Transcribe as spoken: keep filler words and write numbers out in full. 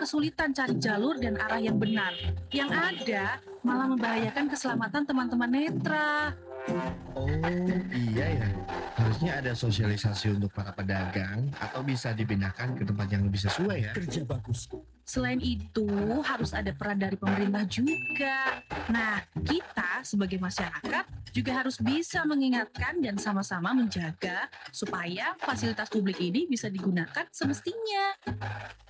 kesulitan cari jalur dan arah yang benar. Yang ada malah membahayakan keselamatan teman-teman netra. Oh iya ya, harusnya ada sosialisasi untuk para pedagang atau bisa dipindahkan ke tempat yang lebih sesuai ya. Kerja bagus. Selain itu, harus ada peran dari pemerintah juga. Nah, kita sebagai masyarakat juga harus bisa mengingatkan dan sama-sama menjaga supaya fasilitas publik ini bisa digunakan semestinya.